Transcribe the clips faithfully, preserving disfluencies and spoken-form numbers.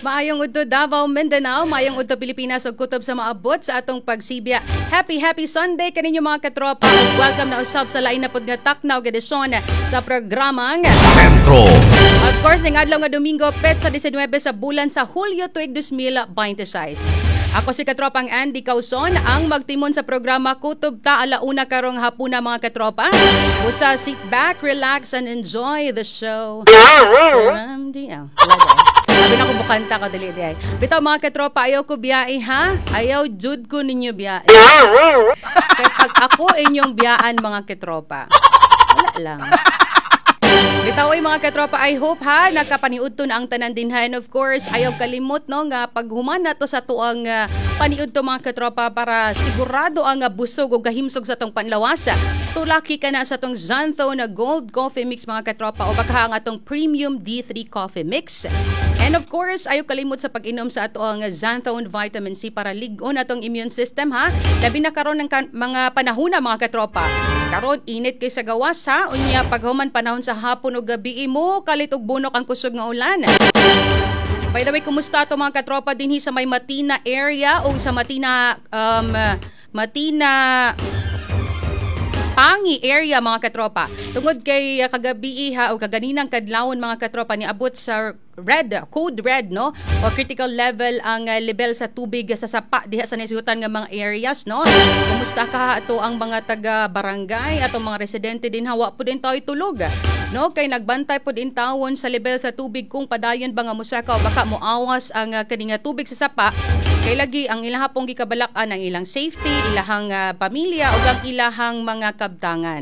Maayong udto Davao, Mindanao, maayong udto Pilipinas ug kutob sa maabot sa atong pagsibya. Happy happy Sunday kaninyo mga katropa. Welcome na usab sa lain na pod nga taknaw edisyon sa programang Sentro. Of course, ning adlaw nga Domingo, pet sa nineteen sa bulan sa Hulyo tuig twenty twenty-six. Ako si katropang Andy Causon, ang magtimon sa programa Kutob ta alauna karong hapuna mga katropa. Busa sit back, relax and enjoy the show. Tam di ah. Sabi na ko bukanta ko dali di ay. Bitaw mga katropa, ayaw ko biyahe ha. Ayaw jud ko ninyo biyahe. Kaya pag ako inyong biyaan mga katropa, wala lang. Bitaw ay mga katropa, I hope ha nakapaniudto na ang tanan dinhan. Of course, ayaw kalimot no nga paghuman nato sa tuang uh, paniudto mga katropa para sigurado ang uh, busog o gahimsog sa tong panlawasa. Tulaki ka na sa tong Xantho na Gold Coffee Mix mga katropa o baka ang atong Premium D three Coffee Mix. And of course, ayaw kalimot sa pag-inom sa ato ang Xantho Vitamin C para ligon atong immune system ha. Labi na karon ng kan- mga panahon na mga katropa. Karon init kay sa gawas ha. Unya paghuman panahon sa hapon o gabi mo kalit og bunok ang kusog nga ulan. By the way, kumusta to mga katropa dinhi sa may Matina area o sa Matina um Matina Pangi area mga katropa. Tungod kay uh, kagabi ha o kaganinang kadlawon mga katropa ni abot sa red, code red no o critical level ang uh, level sa tubig sa sapa diha sa nasigutan nga mga areas no. Kumusta ka ato ang mga taga barangay ato mga residente din hawa po din tayo tulog no kay nagbantay po din tawon sa level sa tubig kung padayon ba nga musaka o baka moawas ang uh, kani nga tubig sa sapa kay lagi ang ilang pong gikabalak-an ang ilang safety, ilahang uh, pamilya ug ang ilahang mga kabtangan.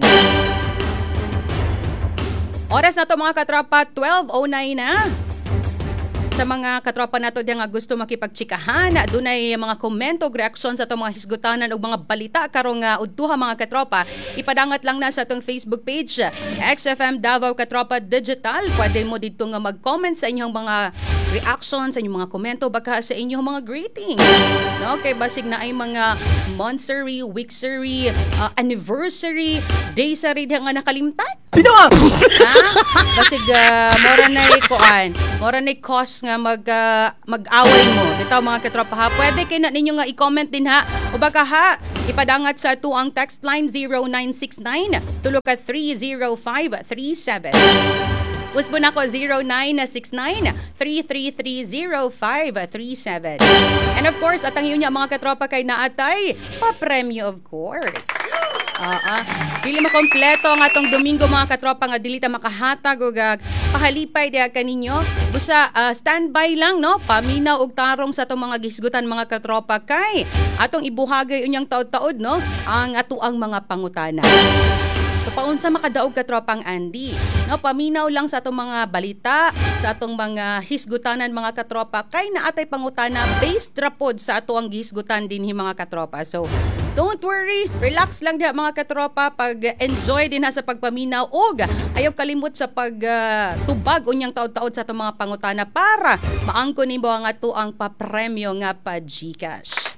Oras na to mga katropa, twelve oh nine na. Sa mga katropa nato diyan nga gusto makipagtsikahan, dunay mga komento ug reaksyon sa atong mga hisgutanan ug mga balita karong uh, udtuha mga katropa, ipadangat lang na sa atong Facebook page X F M Davao Katropa Digital. Pwede mo dito nga mag-comment sa inyong mga reaction, sa inyong mga komento, baka sa inyong mga greetings. No, kay basig na ay mga monthsary, weeksary, uh, anniversary, daysary diha nga nakalimtan. Pinawa! Ha? Basig uh, mora na ikuan, mora na cause nga mag uh, mag-away mo. Bitaw mga katropa ha. Pwede kay na ninyo nga i-comment din ha. O baka ha, ipadangat sa ato ang text line zero nine six nine tulo ka three zero five three seven. Usbo na ko zero nine six nine three three three zero five three seven. And of course, atang yun niya mga katropa kay naatay pa-premyo of course. Ah, uh, uh. Dili makompleto ang atong Domingo mga katropa nga dili ta makahatag og pahalipay diha kaninyo. Busa uh, standby lang no, paminaw og tarong sa atong mga gisgutan mga katropa kay atong ibuhagay unyang taud-taud no ang atuang mga pangutana. So paunsa makadaog katropang Andy. No, paminaw lang sa atong mga balita, sa atong mga hisgutanan mga katropa kay naatay pangutana based rapod sa ato ang gisgutan dinhi mga katropa. So don't worry, relax lang diha mga katropa, pag-enjoy din ha sa pagpaminaw og ayaw kalimot sa pagtubag uh, unyang taud-taud sa atong mga pangutana para maangkon nimo ang ato ang papremyo nga pa GCash.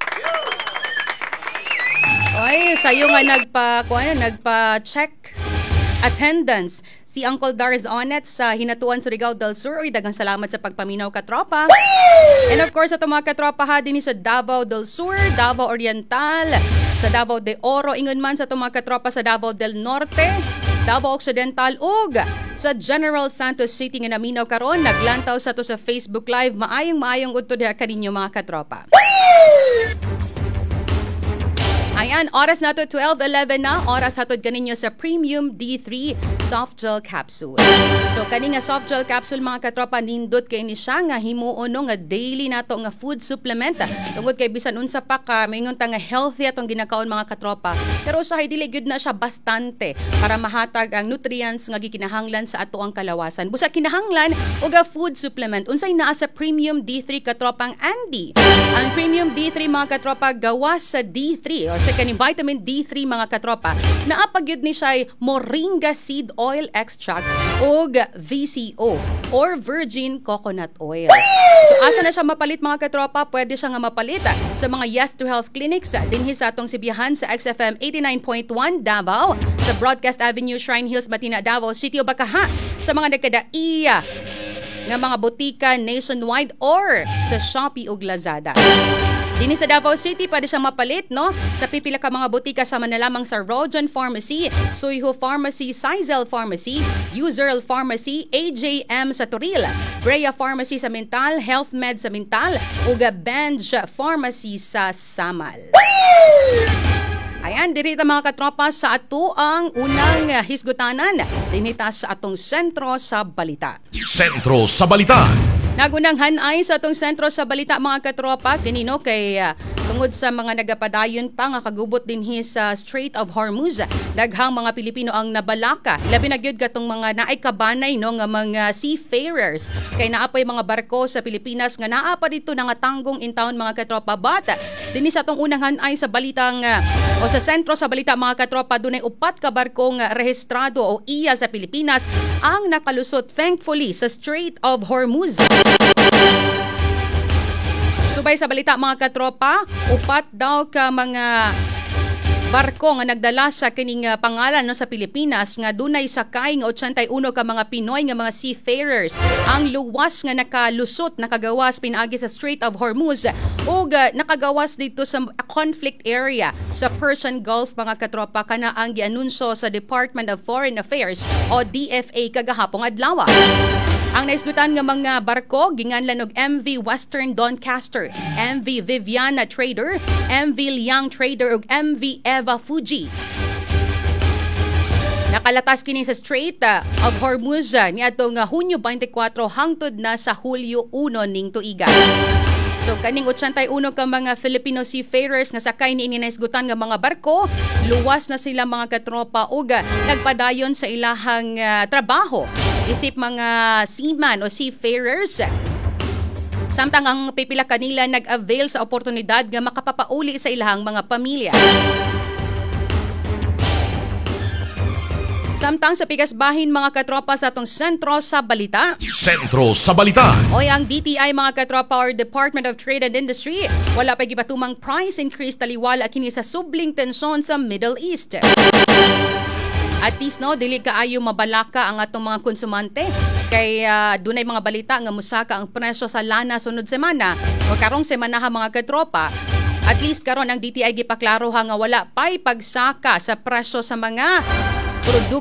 Oy, sayo nga nagpa kuan nagpa-check attendance si Uncle Dars Onet sa Hinatuan Surigao del Sur. Uy, daghang salamat sa pagpaminaw katropa. And of course, ato mga katropa ha dinhi sa Davao del Sur, Davao Oriental, sa Davao de Oro, ingon man sa ato mga katropa sa Davao del Norte, Davao Occidental ug sa General Santos City nga naminaw karon. Naglantaw sa to sa Facebook Live. Maayong maayong udto diha kaninyo mga katropa. Ayan, oras na to twelve eleven na. Oras hatod kaninyo sa Premium D three Soft Gel Capsule. So, kani nga soft gel capsule mga katropa, nindot kay ni siya nga himuon no, nga daily nato nga food supplement. Tungod kay bisan unsa pa ka, maingon ta nga healthy atong ginakaon mga katropa. Pero usahay dili gyud na siya bastante para mahatag ang nutrients nga gikinahanglan sa ato ang kalawasan. Busa kinahanglan og food supplement. Unsay naa sa Premium D three katropang Andy? Ang Premium D three mga katropa gawas sa D three o sa kaning vitamin D three mga katropa, naapagyud ni siya moringa seed oil extract o V C O or virgin coconut oil. So asa na siya mapalit mga katropa? Pwede siya nga mapalit sa mga Yes to Health clinics dinhi sa atong sibiyahan sa X F M eighty-nine point one Davao, sa Broadcast Avenue, Shrine Hills, Matina, Davao City o baka ha sa mga nagkadaiya nga mga botika nationwide or sa Shopee ug Lazada. Dini sa Davao City, pwede siya mapalit, no? Sa pipila ka mga butika sama na lamang sa Rojan Pharmacy, Suiho Pharmacy, Sizel Pharmacy, Userl Pharmacy, A J M sa Turil, Brea Pharmacy sa Mintal, Health Med sa Mintal, ug Benj Pharmacy sa Samal. Ayan, dirita mga katropa sa ato ang unang hisgutanan. Dinita sa atong sentro sa balita. Sentro sa balita. Nagunang hanay sa atong sentro sa balita mga katropa, dinino kay uh, tungod sa mga nagapadayon pa nga kagubot dinhi sa Strait of Hormuz. Daghang mga Pilipino ang nabalaka. Labi na gyud katong mga naay kabanay no nga mga seafarers. Kay naapay mga barko sa Pilipinas nga naa pa dito nga tanggong in town mga katropa. But dinhi sa atong unang hanay sa balitang uh, o sa sentro sa balita mga katropa, dunay upat ka barkong uh, rehistrado o I A sa Pilipinas ang nakalusot thankfully sa Strait of Hormuz. Subay sa balita mga katropa, upat daw ka mga barko nga nagdala sa kining uh, pangalan no sa Pilipinas nga dunay sakay nga eighty-one ka mga Pinoy nga mga seafarers ang luwas nga nakalusot nakagawas pinaagi sa Strait of Hormuz ug uh, nakagawas dito sa conflict area sa Persian Gulf mga katropa kana ang gianunsyo sa Department of Foreign Affairs o D F A kagahapong adlaw. Ang naisgutan nga mga barko ginganlan og M V Western Doncaster, M V Viviana Trader, M V Liang Trader ug M V Eva Fuji. Nakalatas kini sa Strait of Hormuz niadtong Hunyo twenty-four hangtod na sa Hulyo one ning tuiga. So kaning eighty-one ka mga Filipino seafarers nga sakay ni inaisgutan nga mga barko, luwas na sila mga katropa ug nagpadayon sa ilahang uh, trabaho. Isip mga seaman o seafarers. Samtang ang pipila kanila nag-avail sa oportunidad nga makapapauli sa ilahang mga pamilya. Samtang sa pigasbahin mga katropa sa atong sentro sa balita. Sentro sa balita. Oy, ang D T I mga katropa or Department of Trade and Industry, wala pa gipatumang price increase taliwala kini sa subling tensyon sa Middle East. At least no, dili kaayo mabalaka ang atong mga konsumante kay uh, dunay mga balita nga musaka ang presyo sa lana sunod semana o karong semana ha mga katropa. At least karon ang D T I gipaklaro ha nga wala pay pagsaka sa presyo sa mga produkto